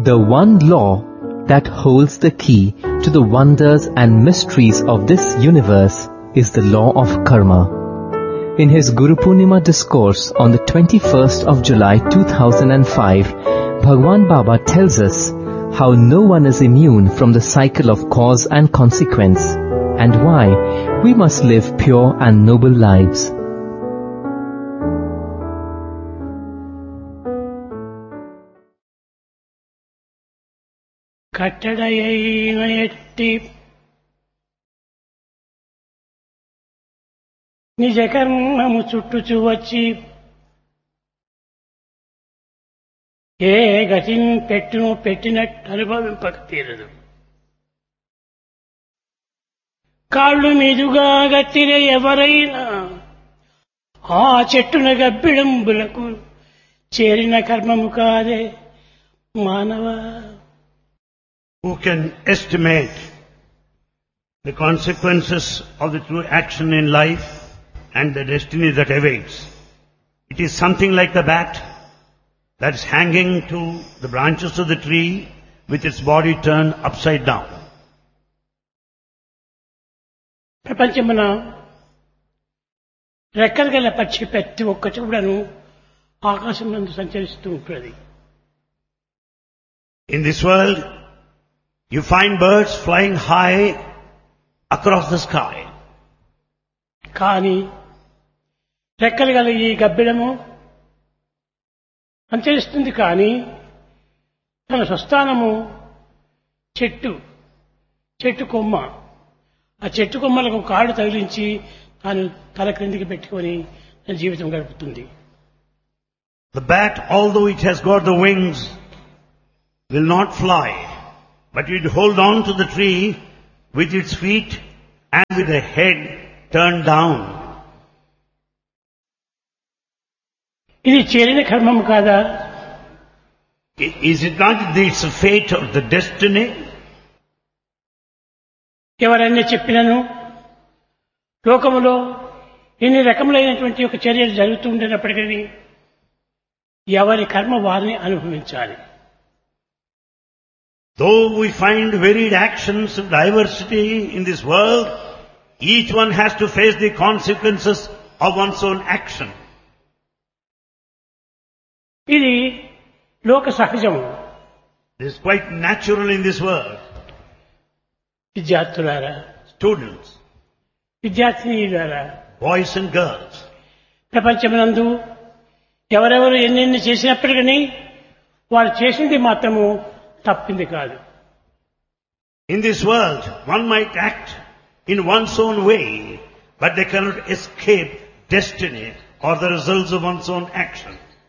The one law that holds the key to the wonders and mysteries of this universe is the law of karma. In his Guru Purnima discourse on the 21st of July 2005, Bhagwan Baba tells us how no one is immune from the cycle of cause and consequence, and why we must live pure and noble lives. కట్టడయైన ఎట్టి నిజ కర్మము చుట్టుచు వచ్చి ఏ గతిని పెట్టును పెట్టినట్టు అనుభవింపక తీరదు. కాళ్ళు మీదుగా గట్టిన ఎవరైనా ఆ చెట్టున గబ్బిడంబులకు చేరిన కర్మము కాదే మానవ. Who can estimate the consequences of the true action in life and the destiny that awaits? It is something like the bat that is hanging to the branches of the tree with its body turned upside down. ప్రపంచమున రెక్కలు గల పక్షి ప్రతి ఒక్కటి కూడాను ఆకాశం నందు సంచరిస్తూ ఉంటుంది. In this world, you find birds flying high across the sky. కానీ రెక్కలు గల ఈ గబ్బిడము సంచరిస్తుంది, కానీ తన స్వస్థానము చెట్టు కొమ్మ. ఆ చెట్టు కొమ్మలకు కాళ్ళు తగిలించి తాను తల క్రిందికి పెట్టుకొని తన జీవితం గడుపుతుంది. The bat, although it has got the wings, will not fly, but it hold on to the tree with its feet and with the head turned down. ఇది చేరిన కర్మము కాదా? Is it not this fate or the destiny? ఎవరైనా చెప్పినను లోకములో ఇన్ని రకములైనటువంటి ఒక చర్యలు జరుగుతూ ఉండేటప్పటికీ ఎవరి కర్మ వారిని అనుభవించాలి. Though we find varied actions and diversity in this world, each one has to face the consequences of one's own action. ఇది లోక సహజము. This is quite natural in this world. విద్యార్థులారా, Students, విద్యార్థినీలారా, boys and girls, ప్రపంచమునందు ఎవరెవరు ఎన్నెన్ని చేసినప్పటికీ వారు చేసింది మాత్రము తప్పింది కాదు. in this world, one might act in one's own way, but they cannot escape destiny or the results of one's own action.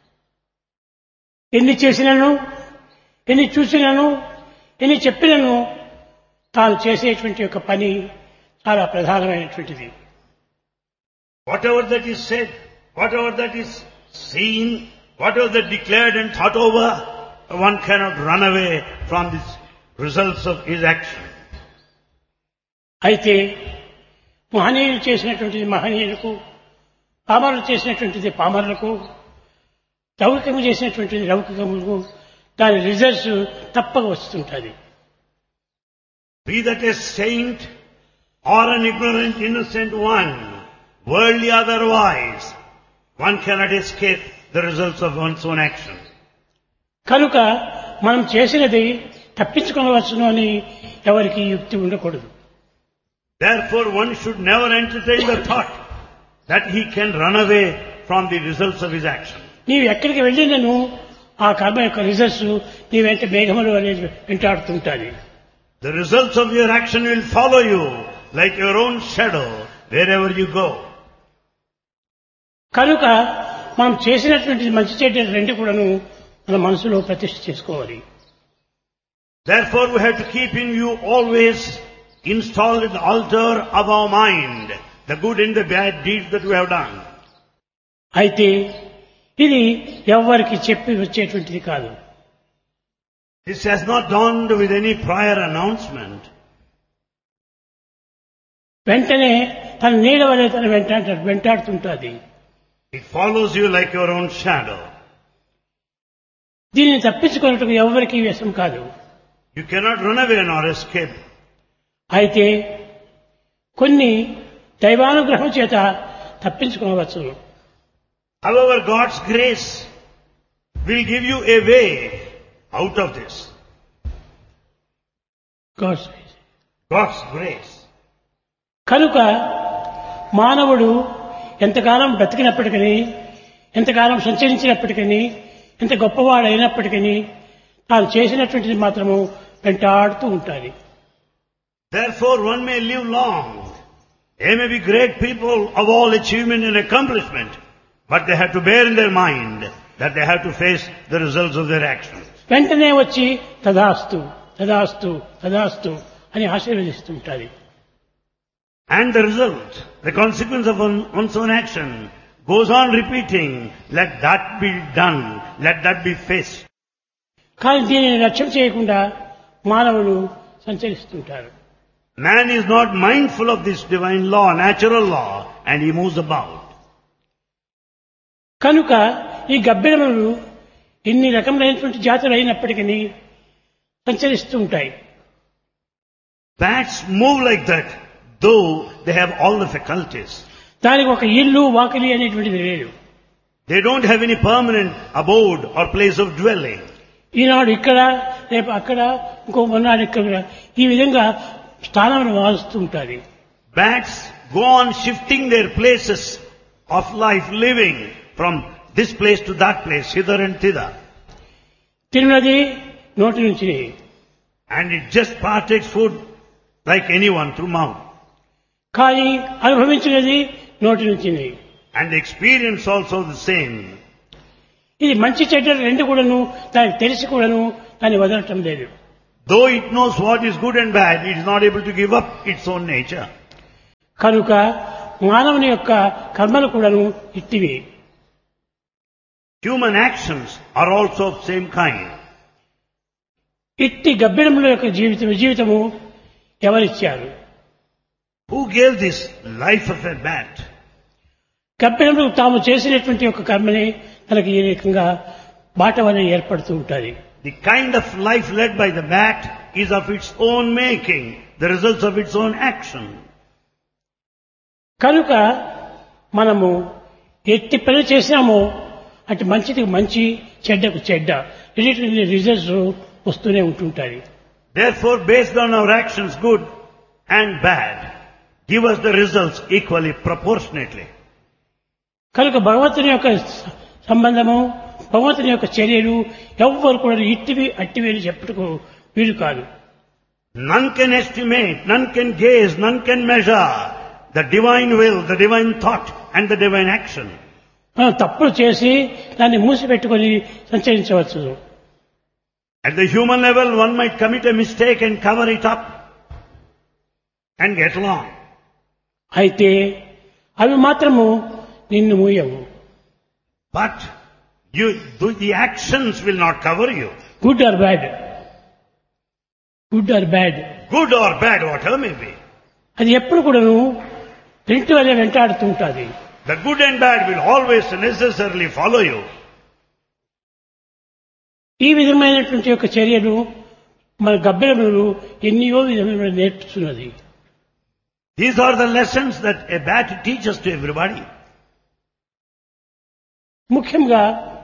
ఎన్ని చేసినను, ఎన్ని చూసినను, ఎన్ని చెప్పినను తాను చేసేటువంటి ఒక పని చాలా ప్రధానమైనటువంటిది. Whatever that is said, whatever that is seen, whatever that declared and thought over, one cannot run away from the results of his action. అయితే మహనీయులు చేసినటువంటిది మహనీయులకు, పామరులు చేసినటువంటిది పామరులకు, లౌకికము చేసినటువంటిది లౌకికములకు దాని రిజల్ట్స్ తప్పక వస్తుంటుంది. Be that a saint or an ignorant innocent one, worldly otherwise, one cannot escape the results of one's own action. కనుక మనం చేసినది తప్పించుకోవచ్చును అని ఎవరికి యుక్తి ఉండకూడదు. Therefore, one should never entertain the thought that he can run away from the results of his action. నీవు ఎక్కడికి వెళ్ళినను ఆ కర్మ యొక్క రిజల్ట్స్ నీవెంట మేఘములు అనేది వెంటాడుతుంటాది. The results of your action will follow you like your own shadow wherever you go. కనుక మనం చేసినటువంటి మంచి చెడ్డ రెండు కూడాను మన మనసులో ప్రతిష్ఠ చేసుకోవాలి. Therefore, we have to keep in view always installed in the altar of our mind the good and the bad deeds that we have done. అయితే ఇది ఎవరికి చెప్పి వచ్చేటువంటిది కాదు. This has not dawned with any prior announcement. వెంటనే తన నీడ వలె తన వెంటాడుతుంటుంది. It follows you like your own shadow. దీనిని తప్పించుకున్నట్టుకు ఎవరికీ వ్యసం కాదు. You cannot run away nor escape. అయితే కొన్ని దైవానుగ్రహం చేత తప్పించుకోవచ్చు. However, God's grace will give you a way out of this. God's grace. కనుక మానవుడు ఎంతకాలం బ్రతికినప్పటికీ, ఎంతకాలం సంచరించినప్పటికీ, ఎంత గొప్పవాడైనప్పటికీ తాను చేసినటువంటిది మాత్రము వెంటాడుతూ ఉంటాడు. Therefore, one may live long. They may be great people of all achievement and accomplishment, but they have to bear in their mind that they have to face the results of their actions. వెంటనే వచ్చి తదాస్తు తదాస్తు తదాస్తు అని ఆశీర్వదిస్తుంటారు. And the result, the consequence of one's own action goes on repeating, let that be done, let that be faced. కానీ దీనిని లక్ష్యం చేయకుండా మానవుడు సంచరిస్తుంటారు. Man is not mindful of this divine law, natural law, and he moves about. కనుక ఈ గబ్బిలములు ఇన్ని రకములైనటువంటి జాతులు అయినప్పటికీ సంచరిస్తూ ఉంటాయి. Bats move like that, though they have all the faculties. దానికి ఒక ఇల్లు వాకిలి అనేటువంటిది లేదు. They don't have any permanent abode or place of dwelling. ఈనాడు ఇక్కడ, రేపు అక్కడ, ఇంకో మొన్నాడు ఇక్కడ, ఈ విధంగా స్థానాలను మారుస్తూ ఉంటారు. Bats go on shifting their places of life, living from this place to that place, hither and thither. తిన్నది నోటి నుంచి, And it just partakes food like anyone through mouth. కానీ అనుభవించినది నోటి నుంచి. And the experience also the same. ఇది మంచి చెడ్డలు రెండు కూడాను దానికి తెలిసి కూడాను దాన్ని వదలటం లేదు. Though it knows what is good and bad, it is not able to give up its own nature. కనుక మానవుని యొక్క కర్మలు కూడాను ఇట్టివి. Human actions are also of same kind. ఇట్టి గబ్బిలముల యొక్క జీవితము ఎవరిచ్చారు? Who gave this life of a bat? గబ్బిలములు తాము చేసినటువంటి యొక్క కర్మని తనకి ఈ రకంగా బాట వలె ఏర్పడుతూ ఉంటుంది. The kind of life led by the bat is of its own making, the results of its own action. కనుక మనము ఎట్టి పని చేసినామో అటు మంచిది మంచి, చెడ్డకు చెడ్డ, రిజల్ట్స్ వస్తూనే ఉంటుంటాయి. Therefore, based on our actions, good and bad, give us the results equally, proportionately. కనుక భగవంతుని యొక్క సంబంధము, భగవంతుని యొక్క చర్యలు ఎవ్వరు కూడా ఇట్టివి అట్టివి అని చెప్పుటకు వీలు కాదు. None can estimate, none can gaze, none can measure the divine will, the divine thought and the divine action. మనం తప్పులు చేసి దాన్ని మూసిపెట్టుకొని సంచరించవచ్చు. At the human level, one might commit a mistake and cover it up and get along. అయితే అవి మాత్రము నిన్ను మూయవు. But the actions will not cover you. Good or bad, good or bad, Good or bad, whatever may be. అది ఎప్పుడు కూడాను రెంటి వల్ల వెంటాడుతూ ఉంటుంది. The good and bad will always necessarily follow you. ఈ విధమైనటువంటి యొక్క చర్యలు మన గబ్బిలములు ఎన్నో విధములు నేర్పుతున్నది. These are the lessons that a bat teaches to everybody. ముఖ్యంగా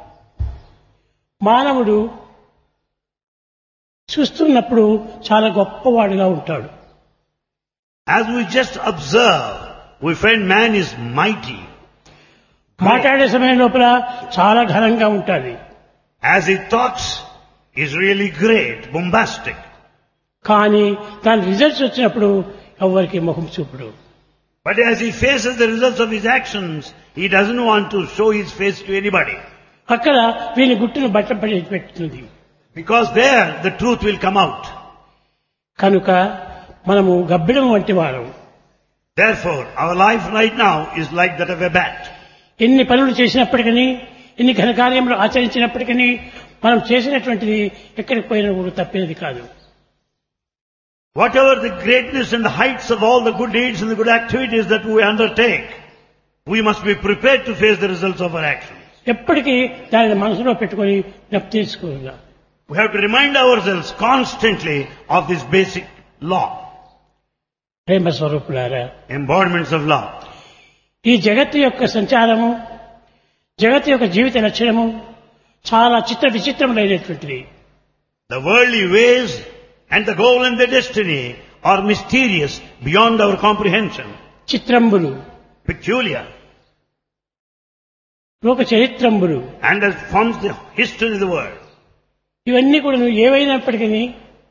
మానవుడు చూస్తున్నప్పుడు చాలా గొప్పవాడుగా ఉంటాడు. As we just observe, we find man is mighty. మాట్లాడే సమయం లోపల చాలా ఘనంగా ఉంటుంది. As he talks, is really great, bombastic. కానీ దాని రిజల్ట్స్ వచ్చినప్పుడు ఎవరికి ముఖం చూపుడు. But as he faces the results of his actions, he doesn't want to show his face to anybody. అక్కడ వీని గుట్టును బట్టపడి పెట్టుతుంది. Because there the truth will come out. కనుక మనము గబ్బిలం వంటి వారం. Therefore, our life right now is like that of a bat. ఎన్ని పనులు చేసినప్పటికీ, ఎన్ని ఘనకార్యములు ఆచరించినప్పటికీ మనం చేసినటువంటిది ఎక్కడికి పోయినా కూడా తప్పినది కాదు. Whatever the greatness and the heights of all the good deeds and the good activities that we undertake, we must be prepared to face the results of our actions. ఎప్పటికీ దానిని మనసులో పెట్టుకొని జ్ఞప్తి చేసుకోవాలి. We have to remind ourselves constantly of this basic law, ప్రేమ స్వరూపులారా, embodiments of law. ఈ జగత్తు యొక్క సంచారము, జగత్తు యొక్క జీవిత లక్షణము చాలా చిత్ర విచిత్రములైనటువంటిది. The worldly ways and the goal and the destiny are mysterious beyond our comprehension, చిత్రంబులు, peculiar, లోక చరిత్రంబులు, and that forms the history of the world. ఇవన్నీ కూడా ఏవైనప్పటికీ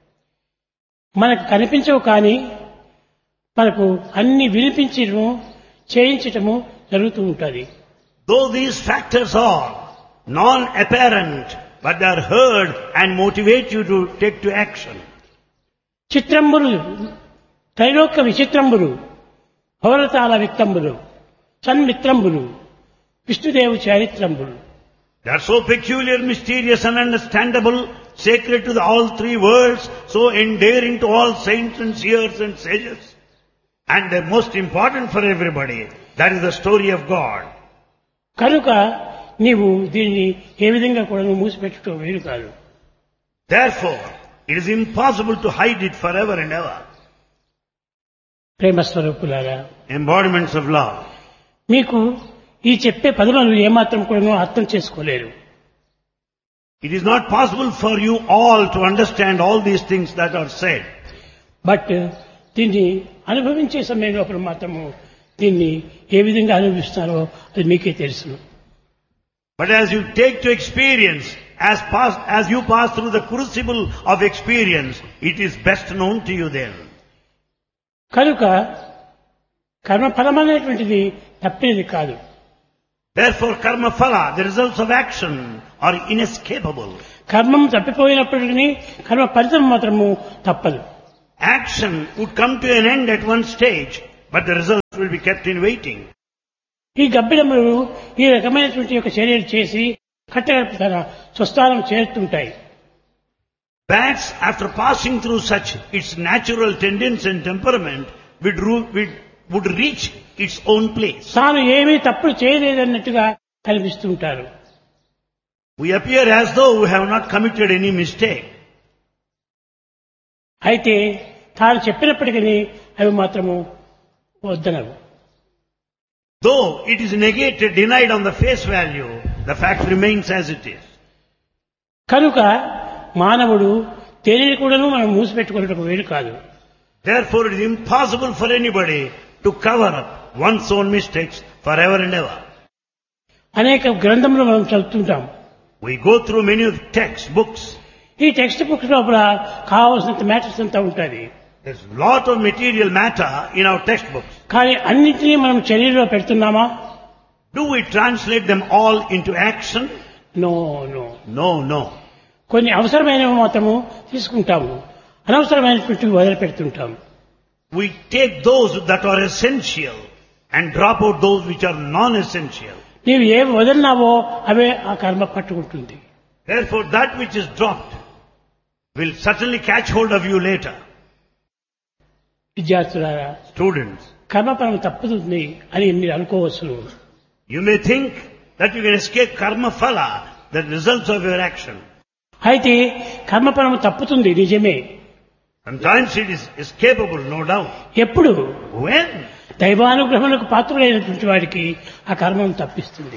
మనకు కనిపించవు, కానీ మనకు అన్ని వినిపించడము చేయించటము జరుగుతూ ఉంటుంది. Though these factors are non-apparent, but they are heard and motivate you to take to action. చిత్రంబులు, Trailokya విచిత్రంబులు, భవరతాల విత్తంబులు, సన్మిత్రంబులు, విష్ణుదేవు చారిత్రంబులు. They are so peculiar, mysterious and understandable, sacred to all three worlds, so endearing to all saints and seers and sages. And the most important for everybody, that is the story of God. కనుక నీవు దీన్ని ఏ విధంగా కూడా మూసిపెట్టడం వీలు కాదు. Therefore, it is impossible to hide it forever and ever. ప్రేమ స్వరూపులారా, Embodiments of love. మీకు ఈ చెప్పే పదులను ఏమాత్రం కూడా అర్థం చేసుకోలేరు. It is not possible for you all to understand all these things that are said. But దీన్ని అనుభవించే సమయం లోపల మాత్రము దీన్ని ఏ విధంగా అనుభవిస్తారో అది మీకే తెలుసు. But as you take to experience, as you pass through the crucible of experience, it is best known to you then. కనుక కర్మఫలం అనేటువంటిది తప్పేది కాదు. Therefore, karma phala, the results of action, are inescapable. కర్మం తప్పిపోయినప్పటికీ కర్మ ఫలితం మాత్రము తప్పదు. Action would come to an end at one stage, but the results will be kept in waiting. ఈ గబ్బిడములు ఈ రకమైనటువంటి యొక్క చర్యలు చేసి కట్టగడప తన స్వస్థానం చేరుతుంటాయి. Bats, after passing through such its natural tendency and temperament, would reach its own place. తాను ఏమీ తప్పులు చేయలేదన్నట్టుగా కనిపిస్తుంటారు. We appear as though we have not committed any mistake. అయితే తాను చెప్పినప్పటికీ అవి మాత్రము వద్దనవు. Though it is negated, denied on the face value, the fact remains as it is. కనుక మానవుడు తెలియని కూడాను మనం మూసిపెట్టుకున్నట్టు వేరు కాదు. Therefore, it is impossible for anybody to cover up one's own mistakes forever and ever. అనేక గ్రంథములు మనం చదువుతుంటాం. We go through many of textbooks. ఈ టెక్స్ట్ బుక్స్ లోపల కావాల్సినంత మ్యాటర్స్ అంతా ఉంటుంది. There's a lot of material matter in our textbooks. కానీ అన్నింటినీ మనం చర్యలో పెడుతున్నామా? Do we translate them all into action? No no. No. కొన్ని అవసరమైనవి మాత్రము తీసుకుంటాము, అనవసరమైనటువంటివి వదిలిపెడుతుంటాము. We take those that are essential and drop out those which are non-essential. నీవు ఏవి వదిలినావో అవే ఆ కర్మ పట్టుకుంటుంది. Therefore, that which is dropped will certainly catch hold of you later. విద్యార్థులారా, Students, కర్మఫలం తప్పుతుంది అని మీరు అనుకోవచ్చు. you may think that you can escape karma phala, the results of your action. అయితే కర్మఫలం తప్పుతుంది నిజమే. Sometimes it is escapable, no doubt. ఎప్పుడు? When? దైవానుగ్రహములకు పాత్రులైనటువంటి వాడికి ఆ కర్మం తప్పిస్తుంది.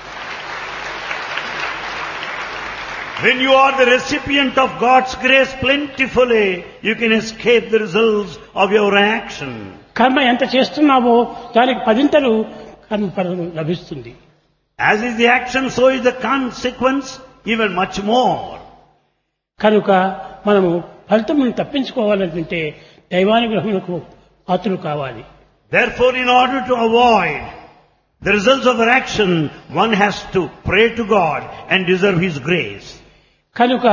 When you are the recipient of God's grace plentifully, you can escape the results of your action. కర్మ ఎంత చేస్తున్నావో దానికి పదింతలు కర్మఫలం లభిస్తుంది. As is the action, so is the consequence, even much more. కనుక మనము ఫలితమును తప్పించుకోవాలంటే దైవానుగ్రహములకు పాత్రులు కావాలి. Therefore, in order to avoid the results of our action, one has to pray to God and deserve His grace. కనుక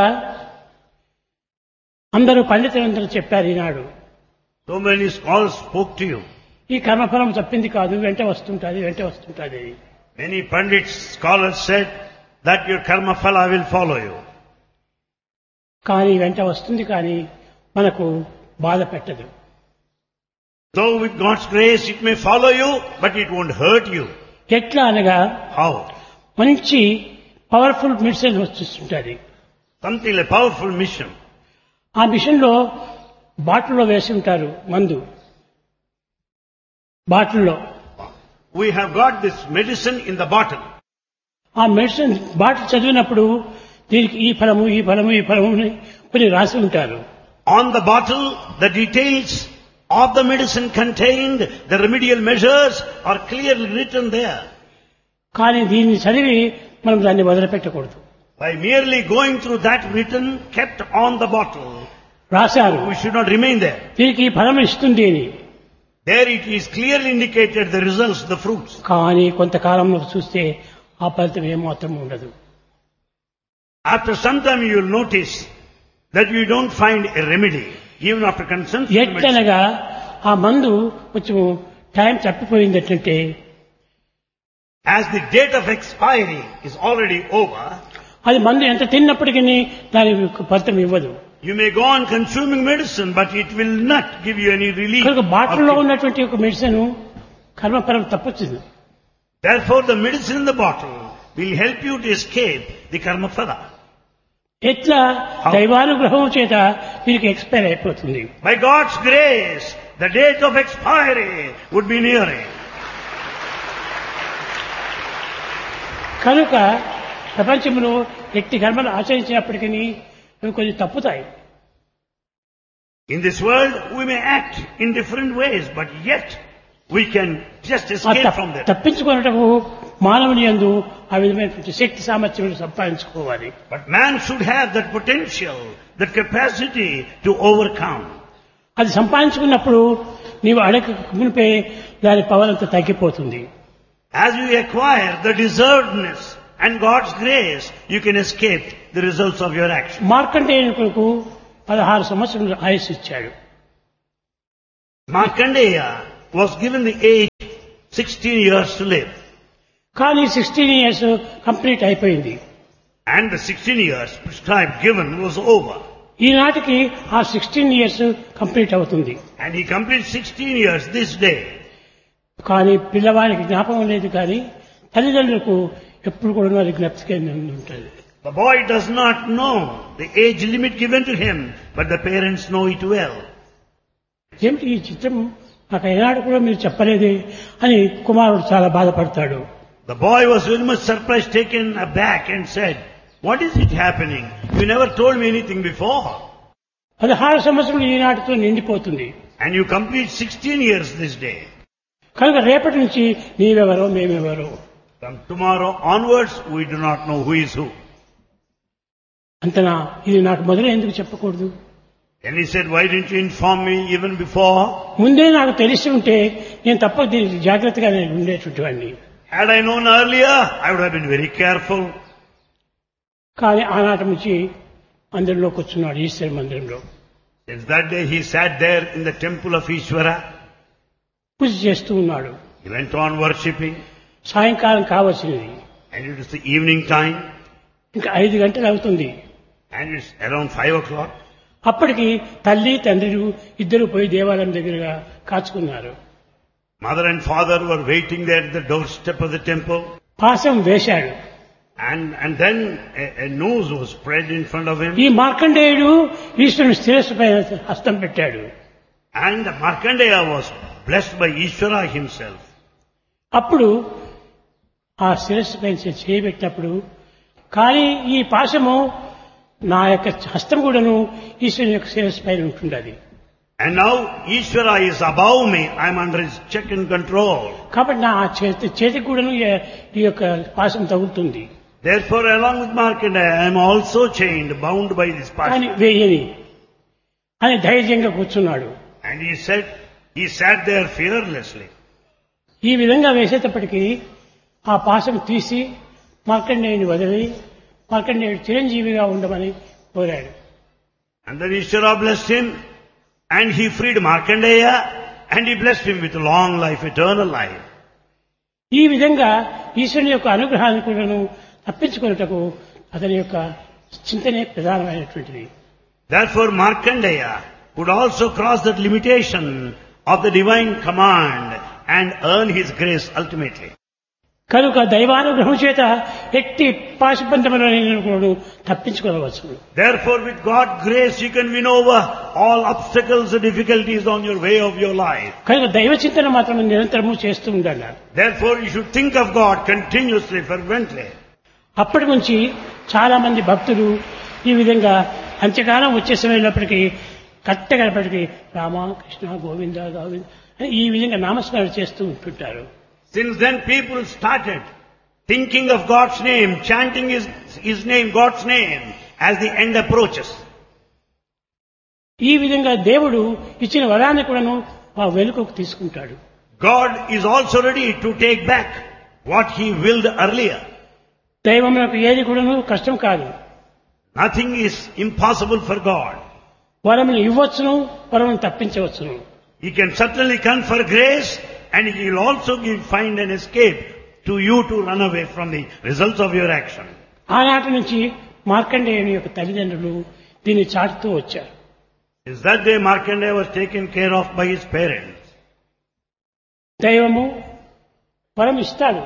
అందరూ పండితులందరూ చెప్పారు ఈనాడు. So many scholars spoke to you. ఈ కర్మఫలం తప్పింది కాదు, వెంట వస్తుంటుంది. Many pandits, scholars said that your karma phala will follow you. కానీ వెంట వస్తుంది, కానీ మనకు బాధ పెట్టదు. Though with God's grace it may follow you, but it won't hurt you. ఎట్లా అనగా How? మంచి పవర్ఫుల్ మెడిసిన్ వస్తుంటుంది. Something like powerful mission. ఆ మిషన్ లో బాటిల్లో వేసి ఉంటారు మందు. బాటిల్లో We have got this medicine in the bottle. ఆ మెడిసిన్ బాటిల్ చదివినప్పుడు దీనికి ఈ ఫలము ఈ ఫలము ఈ ఫలము అని కొన్ని రాసి ఉంటారు. On the bottle, the details of the medicine contained, the remedial measures are clearly written there. కానీ దీన్ని చదివి మనం దాన్ని వదిలిపెట్టకూడదు. By merely going through that written, kept on the bottle, రాశారు we should not remain there. దీనికి ఈ ఫలం ఇస్తుంది అని. There it is clearly indicated the results, the fruits. కానీ కొంతకాలంలో చూస్తే ఆ ఫలితం ఏమాత్రం ఉండదు. After some time you will notice that you don't find a remedy, even after consumption of medicine. ఎట్లనగా ఆ మందు కొంచెం time తప్పిపోయిందంటే As the date of expiry is already over, అది మందు ఎంత తిన్నప్పటికీ దాని ఫలితం ఇవ్వదు. you may go on consuming medicine, but it will not give you any relief. కనుక బాటిల్లో ఉన్నటువంటి ఒక మెడిసిన్ కర్మఫలం తప్పొచ్చింది. Therefore, the medicine in the bottle will help you to escape the karma phala. ఎట్లా దైవానుగ్రహం చేత వీరికి ఎక్స్పైర్ అయిపోతుంది. By God's grace, the date of expiry would be nearing. కనుక ప్రపంచంలో వ్యక్తి కర్మలు ఆచరించినప్పటికీ అవి కొన్ని తప్పుతాయి. In this world, we may act in different ways, but yet we can just escape from them. తప్పించుకున్నటకు మానవుని యందు ఆ విధమైనటువంటి శక్తి సామర్థ్యం సంపాదించుకోవాలి. But man should have that potential, that capacity to overcome. అది సంపాదించుకున్నప్పుడు నీవు అడగ మునిపే దాని పవర్ అంతా తగ్గిపోతుంది. As you acquire the deservedness and God's grace, you can escape the results of your action. మార్కండేయునికి 16 సంవత్సరాలు ఆయుష్ ఇచ్చాడు. Markandeya was given the age 16 years to live. కానీ 16 ఇయర్స్ కంప్లీట్ అయిపోయింది. And the 16 years prescribed given was over. ఈనాటికి ఆ 16 years complete అవుతుంది. And he completed 16 years this day. కానీ పిల్లవానికి జ్ఞాపకం లేదు, కానీ తల్లిదండ్రులకు ఎప్పుడు కూడా వారి జ్ఞాపకం ఉంటుంది. The boy does not know the age limit given to him, but the parents know it well. ఏమిటి ఈ చిత్రం నాకు ఏనాడు కూడా మీరు చెప్పలేదే అని కుమారుడు చాలా బాధపడతాడు. The boy was very much surprised, taken aback and said, "What is it happening? You never told me anything before." 16 సంవత్సరాలు ఈనాటితో నిండిపోతుంది. And you complete 16 years this day. కనుక రేపటి నుంచి నీవెవరో మేమెవరో. From tomorrow onwards, we do not know who is who. అంతనా ఇది నాకు మొదలు ఎందుకు చెప్పకూడదు? And he said, "Why didn't you inform me even before?" ముందే నాకు తెలిసి ఉంటే నేను తప్ప దీనికి జాగ్రత్తగా నేను ఉండేటువంటి వాడిని. Had I known earlier, I would have been very careful. కానీ ఆనాటి నుంచి మందిరంలోకి వచ్చున్నాడు, ఈశ్వర మందిరంలో. Since that day, he sat there in the temple of Ishvara. పూజ చేస్తూ ఉన్నాడు. He went on worshipping. సాయంకాలం కావలసినది. And it was the evening time. ఇంకా 5 గంటలు అవుతుంది. And it's around 5 o'clock. అప్పటికి తల్లి తండ్రులు ఇద్దరు పోయి దేవాలయం దగ్గరగా కాచుకున్నారు. Mother and father were waiting there at the doorstep of the temple. పాశం వేశాడు. And then a noose was spread in front of him. ఈ మార్కండేయుడు ఈశ్వరుని శిరస్సు పైన హస్తం పెట్టాడు. And Markandeya was blessed by Ishvara himself. అప్పుడు ఆ శిరస్సు పైన చేయబెట్టినప్పుడు, కానీ ఈ పాశము నా యొక్క హస్తం కూడాను ఈశ్వరుని యొక్క శిరస్సు పైన ఉంటుండది. And now Ishvara is above me. I am under his check and control. కాబట్టి నా చేతికి కూడాను ఈ యొక్క పాశం తగులుతుంది. Therefore, along with Markandeya, I am also chained, bound by this కానీ passion. వేయని అని ధైర్యంగా కూర్చున్నాడు. And he sat there fearlessly. ఈ విధంగా వేసేటప్పటికీ ఆ పాశం తీసి మార్కండేయుని వదిలి మార్కండేయుడు చిరంజీవిగా ఉండమని కోరాడు. And then Ishvara blessed him, and he freed Markandeya, and he blessed him with long life, eternal life. ఈ విధంగా ఈశ్వరుని యొక్క అనుగ్రహాన్ని కూడాను తప్పించుకున్నటకు అతని యొక్క చింతనే ప్రధానమైనటువంటిది. Therefore, Markandeya would also cross that limitation of the divine command and earn his grace ultimately. కనుక దైవానుగ్రహం చేత ఎట్టి పాశబంధములను తప్పించుకోవచ్చు. Therefore, with God's grace, you can win over all obstacles and difficulties on your way of your life. కనుక దైవ చింతన మాత్రం నిరంతరము చేస్తూ ఉండాలి. Therefore, you should think of God continuously, fervently. అప్పటి నుంచి చాలా మంది భక్తులు ఈ విధంగా అంత్యకాలం వచ్చే సమయంలోప్పటికీ కట్టగలప్పటికీ రామ కృష్ణ గోవింద గోవింద ఈ విధంగా నామస్మరణ చేస్తూ ఉంటుంటారు. Since then, people started thinking of God's name, chanting His name, God's name, as the end approaches. ఈ విధంగా దేవుడు ఇచ్చిన వరాన్ని కూడాను వెనుకకు తీసుకుంటాడు. God is also ready to take back what He willed earlier. దైవమునకు ఏది కూడాను కష్టం కాదు. Nothing is impossible for God. వరమును ఇవ్వచ్చును, వరమును తప్పించవచ్చును. He can certainly confer grace, and He will also find an escape to you to run away from the results of your action. ఆనాటి నుంచి మార్కండేయుని యొక్క తల్లిదండ్రులు దీన్ని చాటుతూ వచ్చారు. Is that day Markandeya was taken care of by his parents? దైవము వరం ఇస్తాడు,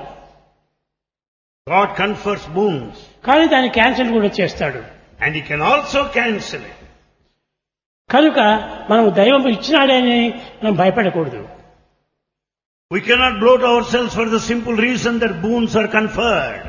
God confers boons, కానీ దాన్ని క్యాన్సిల్ కూడా చేస్తాడు. and He can also cancel it. కనుక మనం దైవం ఇచ్చినాడే అని మనం భయపడకూడదు. We cannot bloat ourselves for the simple reason that boons are conferred.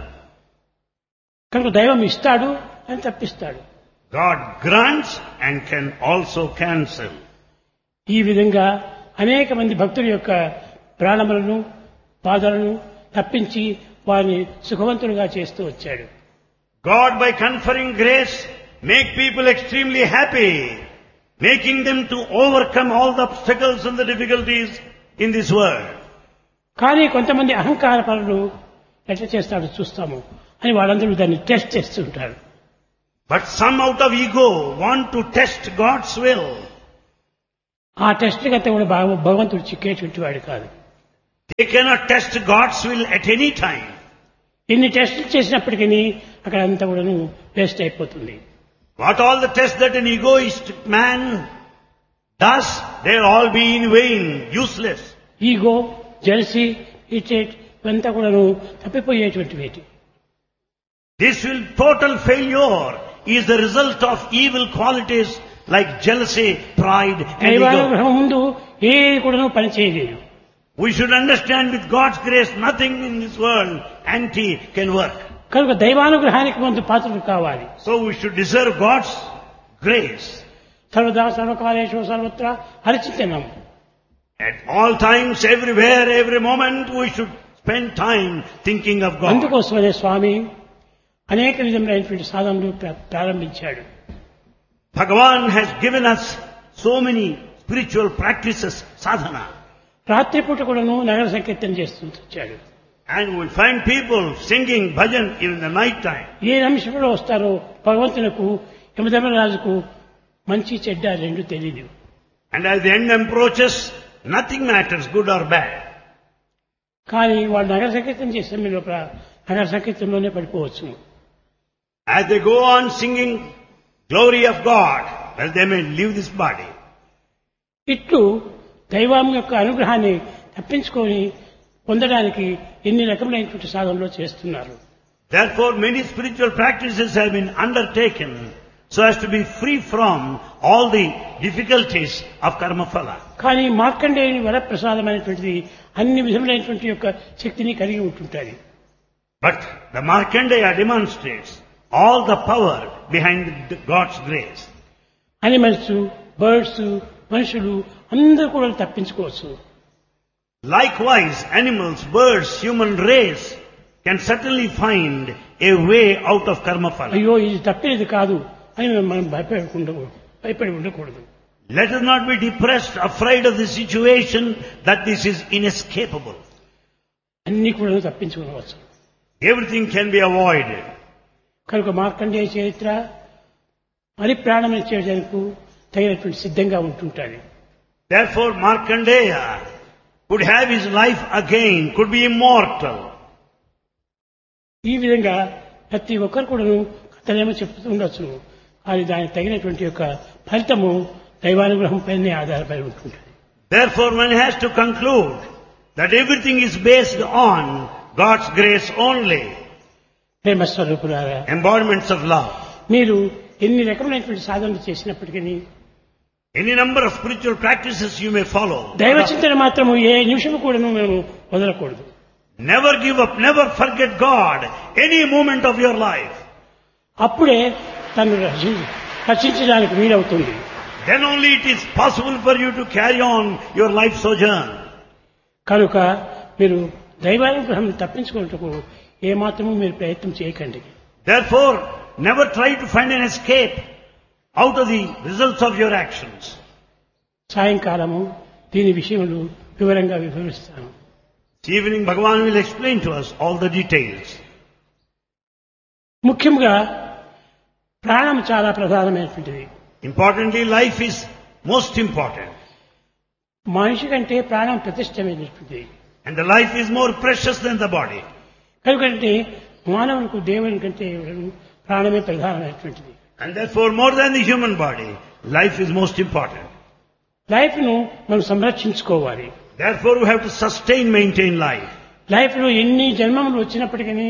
కనుక దైవం ఇస్తాడు అని తప్పిస్తాడు. God grants and can also cancel. ఈ విధంగా అనేక మంది భక్తుల యొక్క ప్రాణములను బాధలను తప్పించి వారిని సుఖవంతులుగా చేస్తూ వచ్చాడు. God, by conferring grace, make people extremely happy, making them to overcome all the obstacles and the difficulties in this world. కానీ కొంతమంది అహంకార పరులు ఎట్లా చేస్తాడో చూస్తాము అని వాళ్ళందరూ దాన్ని టెస్ట్ చేస్తుంటారు. But some out of ego want to test God's will. ఆ టెస్ట్ కంటే కూడా భగవంతుడు చిక్కేటువంటి వాడు కాదు. They cannot test God's will at any time. ఇన్ని టెస్టులు చేసినప్పటికీ అక్కడ అంతా కూడా వేస్ట్ అయిపోతుంది. What all the tests that an egoistic man does, they all be in vain, useless. Ego, jealousy, ఇటేట్ ఇవంతా కూడా తప్పిపోయేటువంటి వేటి. This will total failure is the result of evil qualities like jealousy, pride and ego. దైవానుగ్రహం ముందు ఏది కూడా పని చేయలేదు. We should understand with God's grace nothing in this world anti can work. కనుక దైవానుగ్రహానికి ముందు పాత్రలు కావాలి. So we should deserve God's grace. సర్వదా సర్వకాలేషు సర్వత్రా హరిచింతనం. At all times, everywhere, every moment, we should spend time thinking of God. అందుకోసమనే స్వామి అనేక విధములైనటువంటి సాధనలు ప్రారంభించాడు. Bhagavan has given us so many spiritual practices, sadhana. రాత్రిపూట కూడాను నగర సంకీర్తన చేస్తూ వచ్చాడు. And we find people singing bhajan in the night time. ఏ నిమిషంలో వస్తారో భగవంతునకు యమధర్మరాజుకు మంచి చెడ్డ రెండు తెలియదు. And as the end approaches, nothing matters, good or bad. కానీ వాళ్ళు నగర సంకీర్తన చేసే లోపల నగర సంకీర్తనలోనే పడిపోవచ్చు. As they go on singing glory of God, well, they may leave this body. ఇట్లు దైవం యొక్క అనుగ్రహాన్ని తప్పించుకొని పొందడానికి ఎన్ని రకములైనటువంటి సాధనలు చేస్తున్నారు. Therefore, many spiritual practices have been undertaken so as to be free from all the difficulties of karma phala. కానీ మార్కండేయుని వరప్రసాదమైనటువంటిది అన్ని విధములైనటువంటి యొక్క శక్తిని కలిగి ఉంటుంటుంది. But the Markandeya demonstrates all the power behind God's grace. Animals, birds, మనుషులు అందరూ కూడా తప్పించుకోవచ్చు. Likewise, animals, birds, human race can certainly find a way out of karma phala. అయ్యో ఇది తప్పేది కాదు అని మనం భయపడి ఉండకూడదు. Let us not be depressed, afraid of the situation that this is inescapable. అన్ని కూడా తప్పించుకోవచ్చు. Everything can be avoided. కనుక మార్కండేయ చరిత్ర మరి ప్రాణం చేయడానికి తగినటువంటి సిద్ధంగా ఉంటుంటుంది. Therefore, Markandeya could have his life again, could be immortal. ఈ విధంగా ప్రతి ఒక్కరు కూడా కథలేమో చెప్తూ ఉండొచ్చు. కానీ దానికి తగినటువంటి యొక్క ఫలితము దైవానుగ్రహం పైనే ఆధారపడి ఉంటుంది. Therefore, one has to conclude that everything is based on God's grace only. ప్రేమ స్వరూపులారా, Embodiments of love. మీరు ఎన్ని రకమైనటువంటి సాధనలు చేసినప్పటికీ Any number of spiritual practices you may follow. దైవ చింతన మాత్రము ఏ నిమిషము కూడా మేము వదలకూడదు. Never give up, never forget God any moment of your life. అప్పుడే తను రక్షించడానికి వీలవుతుంది. Then only it is possible for you to carry on your life sojourn. కనుక మీరు దైవానుగ్రహం తప్పించుకున్నట్టుకు ఏమాత్రము మీరు ప్రయత్నం చేయకండి. Therefore, never try to find an escape out of the results of your actions. సాయంకాలము దీని విషయములు వివరంగా వివరిస్తాను. This evening Bhagavan will explain to us all the details. ముఖ్యంగా ప్రాణం చాలా ప్రధానమైనటువంటిది. Importantly, life is most important. మనిషి కంటే ప్రాణం ప్రతిష్టమైనటువంటిది. And the life is more precious than the body. కనుకంటే మానవునికి దేవుని కంటే ప్రాణమే ప్రధానమైనటువంటిది. And therefore, more than the human body, life is most important. Life ను మనం సంరక్షించుకోవాలి. Therefore, we have to sustain, maintain life. Life లో ఎన్ని జన్మములు వచ్చినప్పటికీ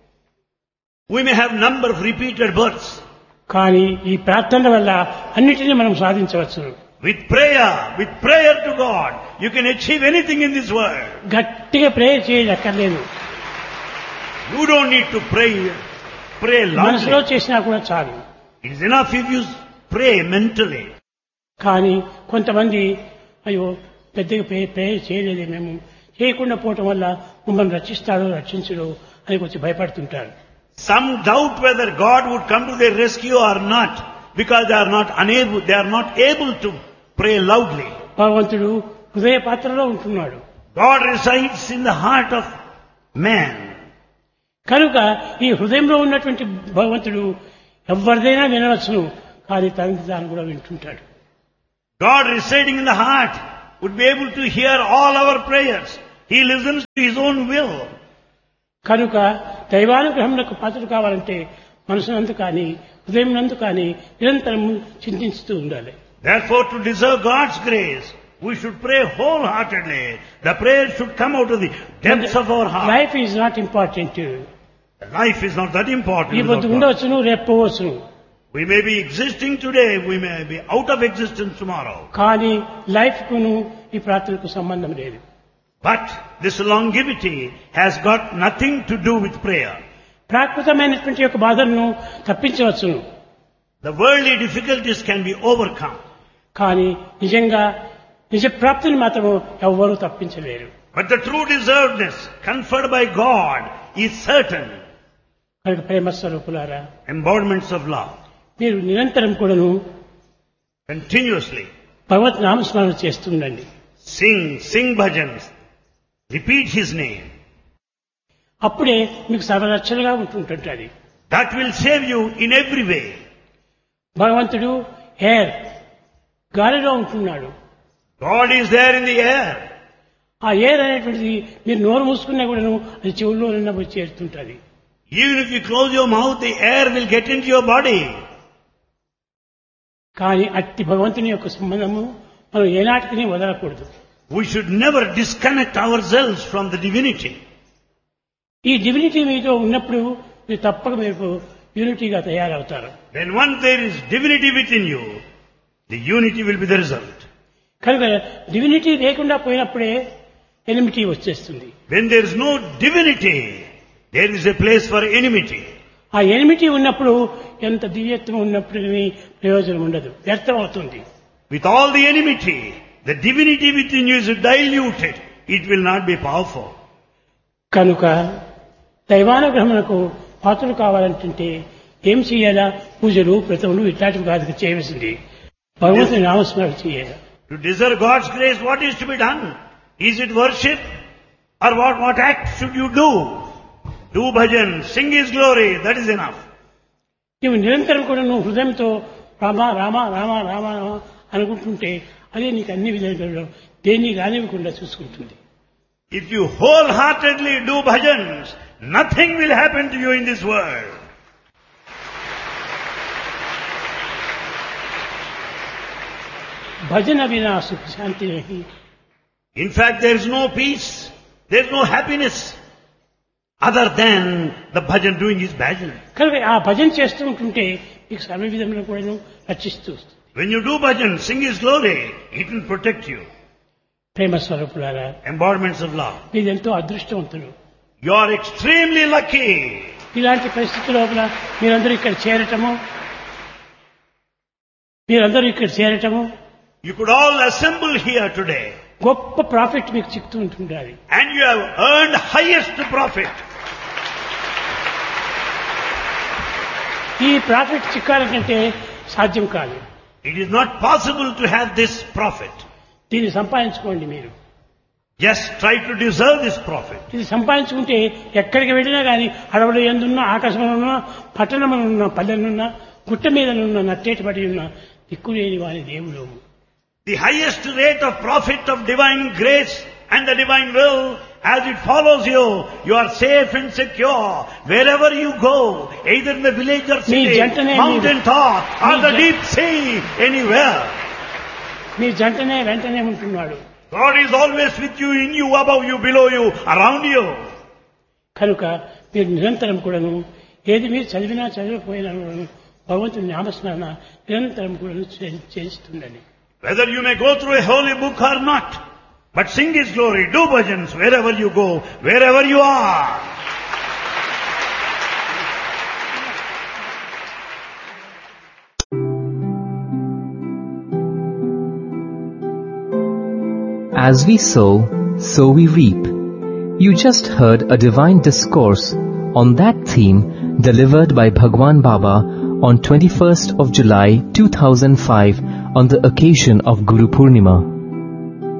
We may have number of repeated births. కానీ ఈ ప్రార్థన వల్ల అన్నిటినీ మనం సాధించవచ్చు. With prayer to God, you can achieve anything in this world. గట్టిగా ప్రేయర్ చేయక్కర్లేదు. You don't need to pray మనసులో loudly. చేసినా కూడా చాలు. It is enough if you pray mentally. కానీ కొంతమంది అయ్యో పెద్దగా ప్రేయర్ చేయలేదే, మేము చేయకుండా పోవటం వల్ల మమ్మల్ని రక్షిస్తాడో రక్షించడో అని కొంచెం భయపడుతుంటారు. Some doubt whether God would come to their rescue or not, because they are not able to pray loudly. భగవంతుడు హృదయ పాత్రలో ఉంటున్నాడు. God resides in the heart of man. కనుక ఈ హృదయంలో ఉన్నటువంటి భగవంతుడు ఎవరిదైనా వినవచ్చును, కానీ తనకి తాను కూడా వింటుంటాడు. God residing in the heart would be able to hear all our prayers. He listens to His own will. కనుక దైవానుగ్రహంకు పాత్రలు కావాలంటే మనసునందు కానీ హృదయం నందు కానీ నిరంతరం చింతిస్తూ ఉండాలి. Therefore, to deserve God's grace, we should pray wholeheartedly. The prayer should come out of the depths of our heart. Life is not important. Life is not that important. ఈ పొద్దు ఉండవచ్చును, రేపు పోవచ్చును. We may be existing today, we may be out of existence tomorrow. కానీ life కును ఈ ప్రార్థనకు సంబంధం లేదు. But this longevity has got nothing to do with prayer. ప్రాకృతమైనటువంటి యొక్క బాధలను తప్పించవచ్చును, The worldly difficulties can be overcome. కానీ నిజంగా నిజ ప్రాప్తిని మాత్రం ఎవ్వరూ తప్పించలేరు. But the true deservedness conferred by God is certain. కనుక ప్రేమ స్వరూపులారా, Embodiments of love. మీరు నిరంతరం కూడాను Continuously భగవత్ నామస్మరణ చేస్తుండండి. sing bhajans. Repeat His name. అప్పుడే మీకు సర్వరక్షణగా ఉంటుంటుంది. That will save you in every way. భగవంతుడు ఎయిర్ గాలిలో ఉంటున్నాడు. God is there in the air. ఆ ఎయిర్ అనేటువంటిది మీరు నోరు మూసుకున్నా కూడాను అది చెవుల్లో నిన్న పోయి చేరుతుంటుంది. Even if you close your mouth, the air will get into your body. కానీ అట్టి భగవంతుని యొక్క సంబంధము మనం ఏనాటికి వదలకూడదు. We should never disconnect ourselves from the divinity. ఈ డివినిటీ మీతో ఉన్నప్పుడు మీరు తప్పక మీరు యూనిటీగా తయారవుతారు. When once there is divinity within you, the unity will be the result. కనుక డివినిటీ లేకుండా పోయినప్పుడే ఎనిమిటీ వచ్చేస్తుంది. When there is no divinity, there is a place for enmity. ఆ ఎనిమిటీ ఉన్నప్పుడు ఎంత దివ్యత్వం ఉన్నప్పుడు ప్రయోజనం ఉండదు, వ్యర్థం అవుతుంది. With all the enmity, the divinity within you is diluted. It will not be powerful. కనుక దైవానుగ్రహమునకు పాత్రలు కావాలంటే ఏం చేయాలా? పూజలు, వ్రతములు ఇట్లాంటివి కాదు చేయవలసింది. భగవంతుని నామస్మరణ చేయాలి. To deserve God's grace, what is to be done? Is it worship? Or what act should you do? Do bhajan, sing His glory, that is enough. నీవు నిరంతరం కూడా నువ్వు హృదయంతో రామ రామ రామ రామ అనుకుంటుంటే అదే నీకు అన్ని విధాలుగా దేన్ని రానివ్వకుండా చూసుకుంటుంది. If you wholeheartedly do bhajans, nothing will happen to you in this world. భజన వినా సుఖ శాంతి నహి. In fact, there is no peace, there is no happiness other than the bhajan, doing his bhajan. కనుక ఆ భజన చేస్తూ ఉంటుంటే మీకు సర్వ విధంగా కూడా రక్షిస్తూ వస్తుంది. When you do bhajan, sing his glory, it will protect you. ప్రేమ స్వరూపులారా, Embodiments of love. మీరు ఎంతో అదృష్టవంతులు. You are extremely lucky. ఇలాంటి పరిస్థితి లోపల మీరందరూ ఇక్కడ చేరటము You could all assemble here today. గొప్ప ప్రాఫిట్ మీకు చిక్తూ ఉంటుండాలి. And you have earned highest profit. ఈ ప్రాఫిట్ చిక్కాలంటే సాధ్యం కాదు. It is not possible to have this profit. దీన్ని సంపాదించుకోండి మీరు. Just try to deserve this profit. ఇది సంపాదించుకుంటే ఎక్కడికి వెళ్ళినా కానీ అడవులు ఎందున్నా, ఆకాశంలో ఉన్నా, పట్టణంలో పల్లెలున్నా, గుట్ట మీదనున్న నట్టేటిపడి ఉన్న దిక్కులేని వారి దేవుడు. The highest rate of profit of divine grace and the divine will, as it follows you, you are safe and secure wherever you go, either in the village or city, mountain top or the deep sea, anywhere. మీ జంటనే వెంటనే ఉంటున్నాడు. God is always with you, in you, above you, below you, around you. కనుక మీరు నిరంతరం కూడాను ఏది మీరు చదివినా చదవకపోయినా కూడాను భగవంతుని నామస్మరణ నిరంతరం కూడా చేస్తుండండి. Whether you may go through a holy book or not, but sing his glory, do bhajans wherever you go, wherever you are. As we sow, so we reap. You just heard a divine discourse on that theme delivered by Bhagwan Baba on 21st of July 2005 on the occasion of Guru Purnima.